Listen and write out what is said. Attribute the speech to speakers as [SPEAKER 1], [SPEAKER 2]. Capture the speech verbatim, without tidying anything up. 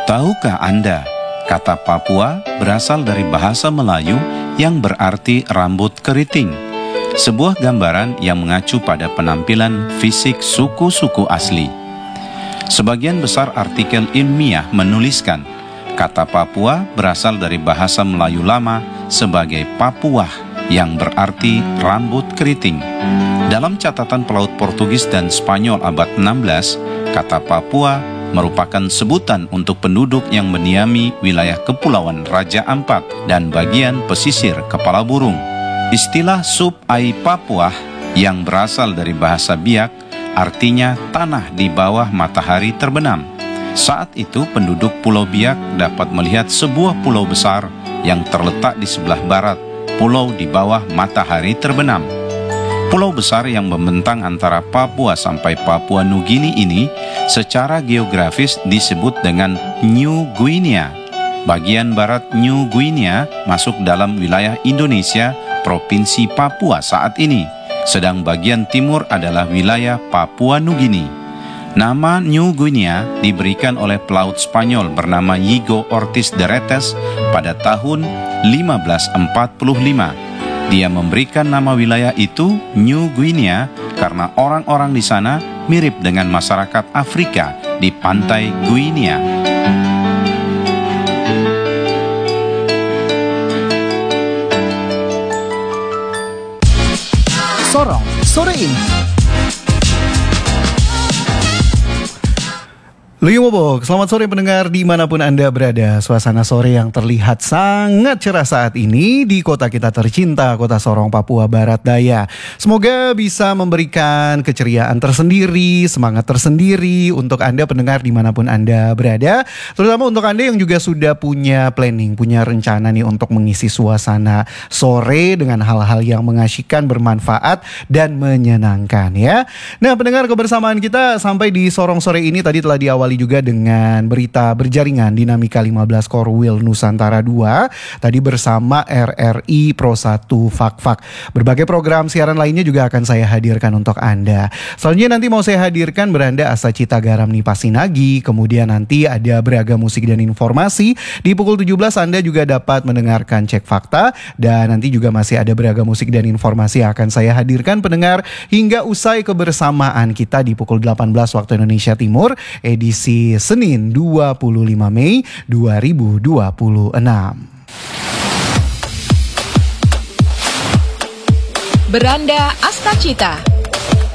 [SPEAKER 1] Tahukah Anda, kata Papua berasal dari bahasa Melayu yang berarti rambut keriting, sebuah gambaran yang mengacu pada penampilan fisik suku-suku asli. Sebagian besar artikel ilmiah menuliskan, kata Papua berasal dari bahasa Melayu lama sebagai Papuah yang berarti rambut keriting. Dalam catatan pelaut Portugis dan Spanyol abad enam belas, kata Papua merupakan sebutan untuk penduduk yang mendiami wilayah Kepulauan Raja Ampat dan bagian pesisir Kepala Burung. Istilah Sub Ai Papuah yang berasal dari bahasa Biak artinya tanah di bawah matahari terbenam. Saat itu penduduk Pulau Biak dapat melihat sebuah pulau besar yang terletak di sebelah barat, pulau di bawah matahari terbenam. Pulau besar yang membentang antara Papua sampai Papua Nugini ini secara geografis disebut dengan New Guinea. Bagian barat New Guinea masuk dalam wilayah Indonesia, Provinsi Papua saat ini, sedang bagian timur adalah wilayah Papua Nugini. Nama New Guinea diberikan oleh pelaut Spanyol bernama Yigo Ortiz de Retes pada tahun lima belas empat puluh lima. Dia memberikan nama wilayah itu New Guinea karena orang-orang di sana mirip dengan masyarakat Afrika di pantai Guinea.
[SPEAKER 2] Sorong sore ini. Luyumobok, selamat sore pendengar dimanapun Anda berada. Suasana sore yang terlihat sangat cerah saat ini di kota kita tercinta, kota Sorong, Papua Barat Daya. Semoga bisa memberikan keceriaan tersendiri, semangat tersendiri untuk Anda pendengar dimanapun Anda berada. Terutama untuk Anda yang juga sudah punya planning, punya rencana nih untuk mengisi suasana sore dengan hal-hal yang mengasyikkan, bermanfaat, dan menyenangkan ya. Nah pendengar, kebersamaan kita sampai di Sorong sore ini tadi telah diawali juga dengan berita berjaringan Dinamika lima belas Korwil Nusantara dua tadi bersama R R I Pro satu Fak-Fak. Berbagai program siaran lainnya juga akan saya hadirkan untuk Anda. Selanjutnya nanti mau saya hadirkan Beranda Asa Cita Garam Nipasinagi, kemudian nanti ada beragam musik dan informasi. Di pukul tujuh belas Anda juga dapat mendengarkan Cek Fakta, dan nanti juga masih ada beragam musik dan informasi yang akan saya hadirkan pendengar hingga usai kebersamaan kita di pukul delapan belas waktu Indonesia Timur, edisi Senin dua puluh lima Mei dua ribu dua puluh enam.
[SPEAKER 3] Beranda Astacita.